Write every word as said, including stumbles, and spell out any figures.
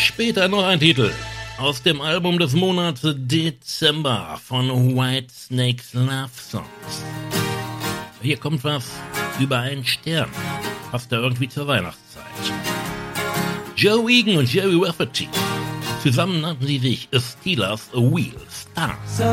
Später noch ein Titel aus dem Album des Monats Dezember von Whitesnake's Love Songs. Hier kommt was über einen Stern. Passt da irgendwie zur Weihnachtszeit. Joe Egan und Jerry Rafferty. Zusammen nannten sie sich A Steelers A Wheel Star. So